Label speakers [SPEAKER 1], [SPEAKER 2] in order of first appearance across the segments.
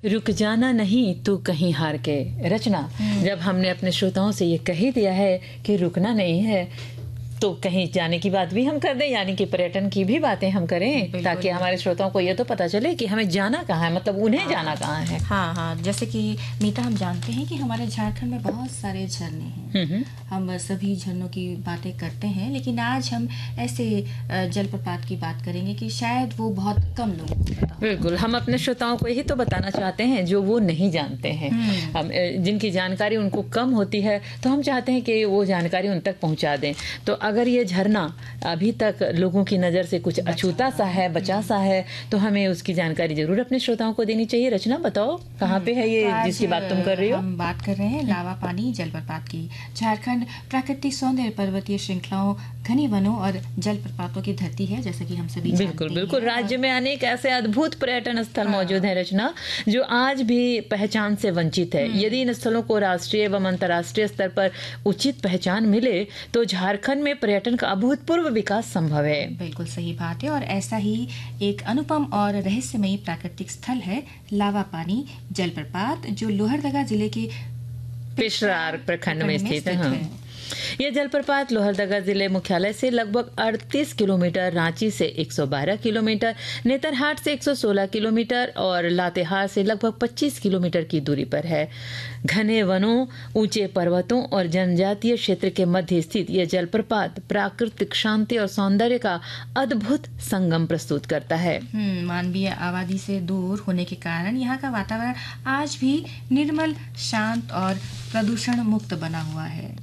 [SPEAKER 1] रुक जाना नहीं तू कहीं हार के। रचना, जब हमने अपने श्रोताओं से ये कह ही दिया है कि रुकना नहीं है, तो कहीं जाने की बात भी हम कर दें, यानी कि पर्यटन की भी बातें हम करें, ताकि हमारे श्रोताओं को ये तो पता चले कि हमें जाना कहाँ है, मतलब उन्हें जाना कहाँ है।
[SPEAKER 2] हाँ, जैसे कि मीता, हम जानते हैं कि हमारे झारखंड में बहुत सारे झरने हैं। हम सभी झरनों की बातें करते हैं, लेकिन आज हम ऐसे जलप्रपात की बात करेंगे कि शायद वो बहुत कम लोगों को पता हो।
[SPEAKER 1] बिल्कुल, हम अपने श्रोताओं को यही तो बताना चाहते हैं जो वो नहीं जानते हैं। हम जिनकी जानकारी उनको कम होती है, तो हम चाहते हैं कि वो जानकारी उन तक पहुंचा दें। तो अगर ये झरना अभी तक लोगों की नज़र से कुछ अछूता सा है, बचा सा है, तो हमें उसकी जानकारी जरूर अपने श्रोताओं को देनी चाहिए। रचना, बताओ कहाँ पे है ये जिसकी बात तुम कर रही हो?
[SPEAKER 2] हम बात कर रहे हैं लावा पानी जलप्रपात की। झारखंड प्राकृतिक सौंदर्य, पर्वतीय श्रृंखलाओं, घने वनों और जलप्रपातों की धरती है, जैसा कि हम सभी
[SPEAKER 1] बिल्कुल राज्य में अनेक ऐसे अद्भुत पर्यटन स्थल मौजूद हैं रचना, जो आज भी पहचान से वंचित है। यदि इन स्थलों को राष्ट्रीय एवं अंतर्राष्ट्रीय स्तर पर उचित पहचान मिले, तो झारखंड में पर्यटन का अभूतपूर्व विकास संभव है।
[SPEAKER 2] बिल्कुल सही बात है। और ऐसा ही एक अनुपम और रहस्यमयी प्राकृतिक स्थल है लावा पानी जलप्रपात, जो लोहरदगा जिले के
[SPEAKER 1] पेशरार प्रखंड में स्थित है। यह जलप्रपात लोहरदगा जिले मुख्यालय से लगभग 38 किलोमीटर, रांची से 112 किलोमीटर, नेतरहाट से 116 किलोमीटर और लातेहार से लगभग 25 किलोमीटर की दूरी पर है। घने वनों, ऊंचे पर्वतों और जनजातीय क्षेत्र के मध्य स्थित यह जलप्रपात प्राकृतिक शांति और सौंदर्य का अद्भुत संगम प्रस्तुत करता है।
[SPEAKER 2] मानवीय आबादी से दूर होने के कारण यहाँ का वातावरण आज भी निर्मल, शांत और प्रदूषण मुक्त बना हुआ है।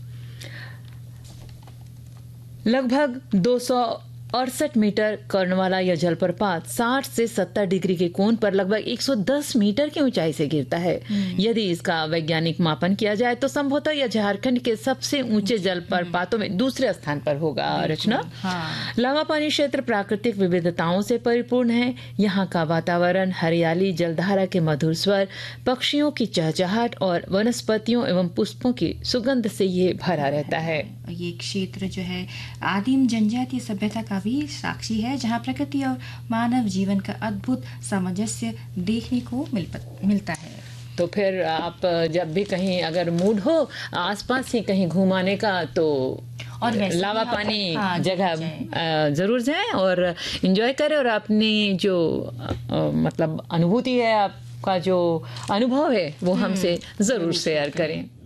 [SPEAKER 1] लगभग 268 मीटर कर्ण वाला यह जलप्रपात 60 से 70 डिग्री के कोण पर लगभग 110 मीटर की ऊंचाई से गिरता है। यदि इसका वैज्ञानिक मापन किया जाए तो संभवतः यह झारखंड के सबसे ऊंचे जलप्रपातों में दूसरे स्थान पर होगा। रचना, लावा पानी क्षेत्र प्राकृतिक विविधताओं से परिपूर्ण है। यहाँ का वातावरण हरियाली, जलधारा के मधुर स्वर, पक्षियों की चहचहाट और वनस्पतियों एवं पुष्पों की सुगंध से ये भरा रहता है।
[SPEAKER 2] ये क्षेत्र जो है आदिम जनजातीय सभ्यता का भी साक्षी है, जहाँ प्रकृति और मानव जीवन का अद्भुत सामंजस्य देखने को मिलता है।
[SPEAKER 1] तो फिर आप जब भी कहीं अगर मूड हो आसपास ही कहीं घुमाने का, तो और लावा पानी जगह जरूर जाएं और एंजॉय करें, और अपनी जो मतलब अनुभूति है, आपका जो अनुभव है, वो हमसे जरूर शेयर करें।